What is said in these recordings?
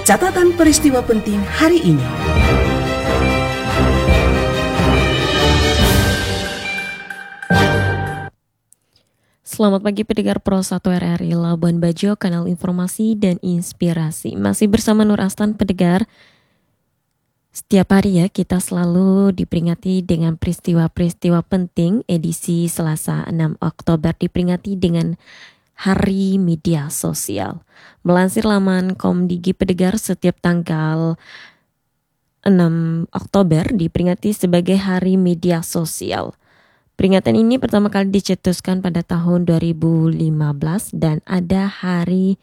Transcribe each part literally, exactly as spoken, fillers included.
Catatan peristiwa penting hari ini. Selamat pagi pendengar Pro satu R R I Labuan Bajo, kanal informasi dan inspirasi. Masih bersama Nur Astan pendengar. Setiap hari ya kita selalu diperingati dengan peristiwa-peristiwa penting. Edisi Selasa enam Oktober diperingati dengan Hari Media Sosial. Melansir laman Komdigi pendengar, setiap tanggal enam Oktober diperingati sebagai Hari Media Sosial. Peringatan ini pertama kali dicetuskan pada tahun dua ribu lima belas dan ada hari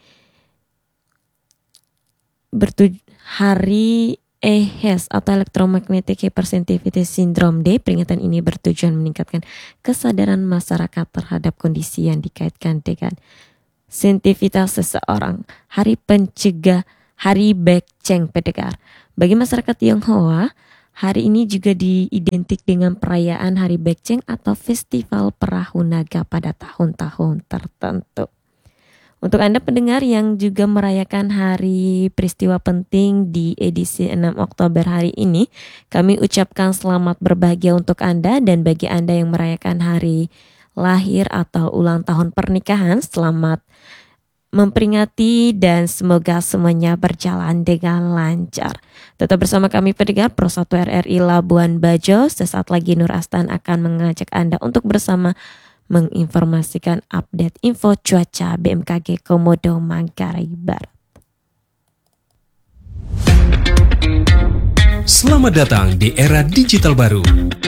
bertuj- hari E H S atau Electromagnetic Hypersensitivity Syndrome Day. Peringatan ini bertujuan meningkatkan kesadaran masyarakat terhadap kondisi yang dikaitkan dengan sensitivitas seseorang. Hari pencegah Hari Bekceng pendengar. Bagi masyarakat Tionghoa, hari ini juga diidentik dengan perayaan Hari Bekceng atau Festival Perahu Naga pada tahun-tahun tertentu. Untuk Anda pendengar yang juga merayakan hari peristiwa penting di edisi enam Oktober hari ini, kami ucapkan selamat berbahagia untuk Anda, dan bagi Anda yang merayakan hari lahir atau ulang tahun pernikahan, selamat memperingati dan semoga semuanya berjalan dengan lancar. Tetap bersama kami pendengar Pro satu R R I Labuan Bajo. Sesaat lagi Nur Astan akan mengajak Anda untuk bersama menginformasikan update info cuaca B M K G Komodo Manggarai Barat. Selamat datang di era digital baru.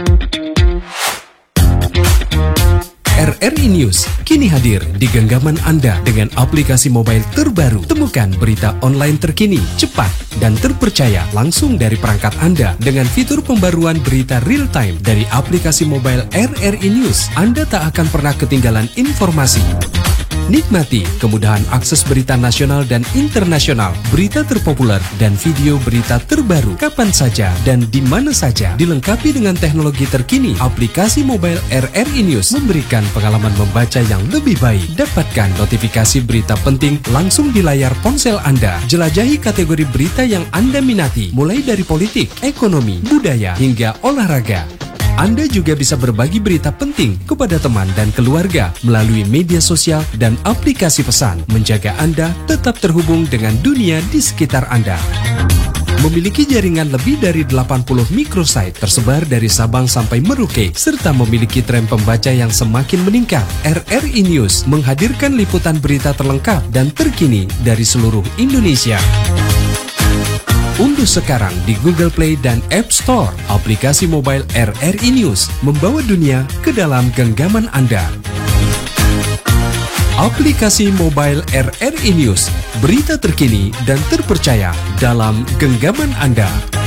R R I News kini hadir di genggaman Anda dengan aplikasi mobile terbaru. Temukan berita online terkini, cepat, dan terpercaya langsung dari perangkat Anda dengan fitur pembaruan berita real time dari aplikasi mobile R R I News. Anda tak akan pernah ketinggalan informasi. Nikmati kemudahan akses berita nasional dan internasional, berita terpopuler, dan video berita terbaru kapan saja dan di mana saja. Dilengkapi dengan teknologi terkini, aplikasi mobile R R I News memberikan pengalaman membaca yang lebih baik. Dapatkan notifikasi berita penting langsung di layar ponsel Anda. Jelajahi kategori berita yang Anda minati, mulai dari politik, ekonomi, budaya, hingga olahraga. Anda juga bisa berbagi berita penting kepada teman dan keluarga melalui media sosial dan aplikasi pesan, menjaga Anda tetap terhubung dengan dunia di sekitar Anda. Memiliki jaringan lebih dari delapan puluh microsite tersebar dari Sabang sampai Merauke, serta memiliki tren pembaca yang semakin meningkat. R R I News menghadirkan liputan berita terlengkap dan terkini dari seluruh Indonesia. Unduh sekarang di Google Play dan App Store aplikasi mobile R R I News, membawa dunia ke dalam genggaman Anda. Aplikasi mobile R R I News, berita terkini dan terpercaya dalam genggaman Anda.